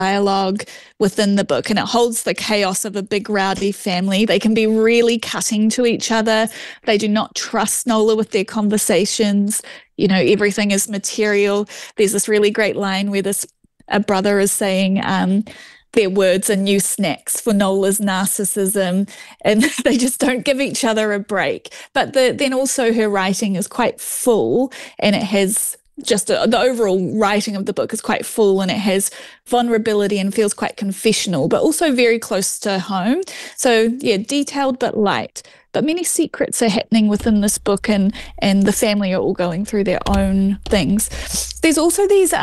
dialogue within the book, and it holds the chaos of a big rowdy family. They can be really cutting to each other. They do not trust Nola with their conversations. Everything is material. There's this really great line where a brother is saying, their words are new snacks for Nola's narcissism, and they just don't give each other a break. But then also her writing is quite full, and it has the overall writing of the book is quite full, and it has vulnerability and feels quite confessional, but also very close to home. So yeah, detailed but light. But many secrets are happening within this book, and the family are all going through their own things. There's also these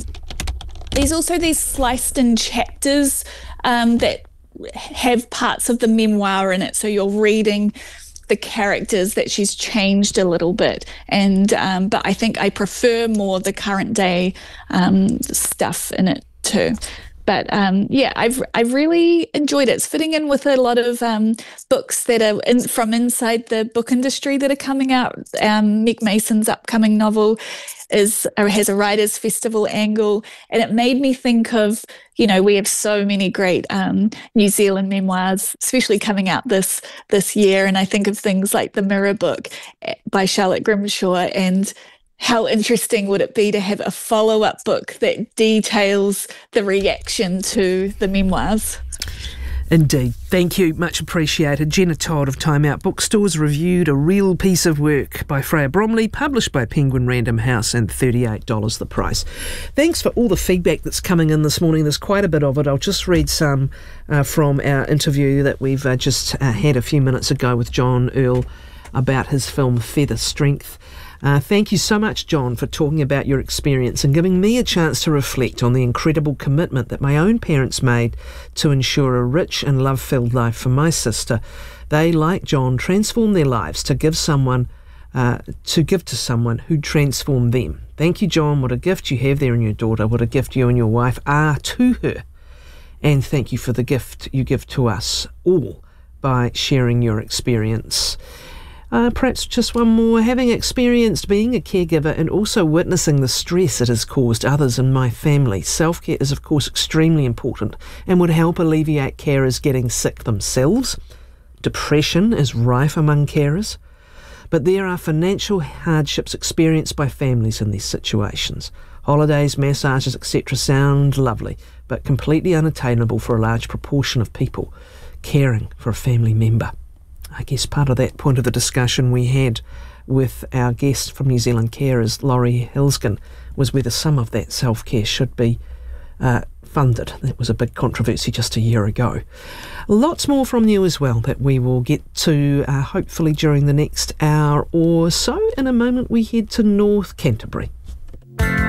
sliced in chapters that have parts of the memoir in it. So you're reading the characters that she's changed a little bit. But I think I prefer more the current day stuff in it too. But I've really enjoyed it. It's fitting in with a lot of books that are from inside the book industry that are coming out. Meg Mason's upcoming novel has a Writers' Festival angle, and it made me think of, we have so many great New Zealand memoirs, especially coming out this year, and I think of things like The Mirror Book by Charlotte Grimshaw, and how interesting would it be to have a follow-up book that details the reaction to the memoirs? Indeed. Thank you. Much appreciated. Jenna Todd of Time Out Bookstores reviewed a real piece of work by Freya Bromley, published by Penguin Random House, and $38 the price. Thanks for all the feedback that's coming in this morning. There's quite a bit of it. I'll just read some from our interview that we've just had a few minutes ago with John Earl about his film Feather Strength. Thank you so much, John, for talking about your experience and giving me a chance to reflect on the incredible commitment that my own parents made to ensure a rich and love-filled life for my sister. They, like John, transformed their lives to give to someone who transformed them. Thank you, John. What a gift you have there in your daughter. What a gift you and your wife are to her. And thank you for the gift you give to us all by sharing your experience. Perhaps just one more. Having experienced being a caregiver and also witnessing the stress it has caused others in my family, self-care is of course extremely important and would help alleviate carers getting sick themselves. Depression is rife among carers, but there are financial hardships experienced by families in these situations. Holidays, massages, etc. sound lovely, but completely unattainable for a large proportion of people caring for a family member. I guess part of that point of the discussion we had with our guest from New Zealand Carers, Laurie Hilsgen, was whether some of that self-care should be funded. That was a big controversy just a year ago. Lots more from you as well that we will get to hopefully during the next hour or so. In a moment we head to North Canterbury.